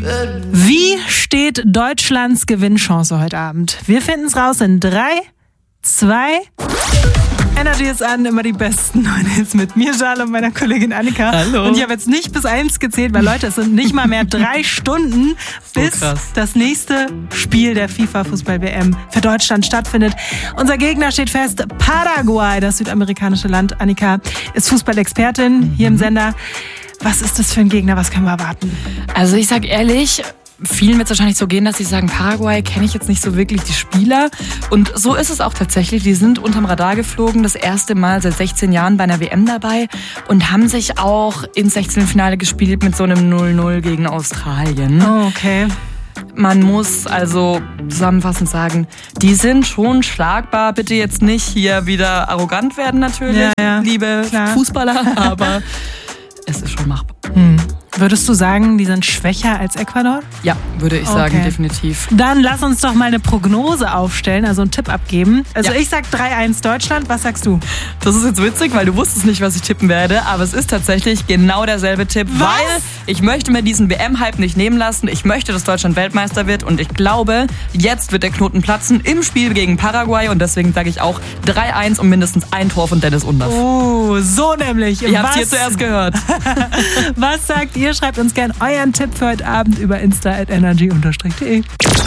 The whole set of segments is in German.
Wie steht Deutschlands Gewinnchance heute Abend? Wir finden es raus in 3, 2... Energy ist an, immer die besten 9 Hits mit mir, Schal, und meiner Kollegin Annika. Hallo. Und ich habe jetzt nicht bis 1 gezählt, weil Leute, es sind nicht mal mehr 3 Stunden, bis das nächste Spiel der FIFA-Fußball-WM für Deutschland stattfindet. Unser Gegner steht fest, Paraguay, das südamerikanische Land. Annika ist Fußballexpertin hier im Sender. Was ist das für ein Gegner? Was können wir erwarten? Also ich sag ehrlich, vielen wird es wahrscheinlich so gehen, dass sie sagen, Paraguay kenne ich jetzt nicht so wirklich die Spieler. Und so ist es auch tatsächlich. Die sind unterm Radar geflogen, das erste Mal seit 16 Jahren bei einer WM dabei und haben sich auch ins 16. Finale gespielt mit so einem 0-0 gegen Australien. Oh, okay. Man muss also zusammenfassend sagen, die sind schon schlagbar. Bitte jetzt nicht hier wieder arrogant werden natürlich, liebe Fußballer, aber es ist schon machbar. Würdest du sagen, die sind schwächer als Ecuador? Ja, würde ich sagen, definitiv. Dann lass uns doch mal eine Prognose aufstellen, also einen Tipp abgeben. Also ich sag 3-1 Deutschland, was sagst du? Das ist jetzt witzig, weil du wusstest nicht, was ich tippen werde, aber es ist tatsächlich genau derselbe Tipp, weil ich möchte mir diesen WM-Hype nicht nehmen lassen. Ich möchte, dass Deutschland Weltmeister wird und ich glaube, jetzt wird der Knoten platzen im Spiel gegen Paraguay und deswegen sage ich auch 3-1 und mindestens ein Tor von Dennis Undaff. Oh, so nämlich. Ihr habt es hier zuerst gehört. Was sagt ihr? Schreibt uns gerne euren Tipp für heute Abend über insta@energy_de. Energy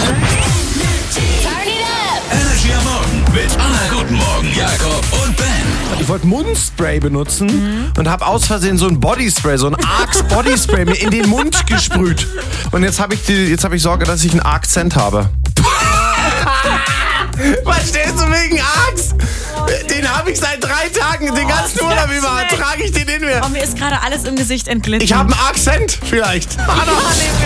am Morgen mit Anna Guten Morgen, Jakob und Ben. Ich wollte Mundspray benutzen und habe aus Versehen so ein Bodyspray, so ein Arx Bodyspray mir in den Mund gesprüht. Und jetzt habe ich Sorge, dass ich einen Akzent habe. Verstehst du, wegen Arx? Den habe ich seit 3 Tagen, den ganzen Urlaub über, trage ich den in mir. Oh, mir ist gerade alles im Gesicht entglitten. Ich habe einen Akzent vielleicht. Anna.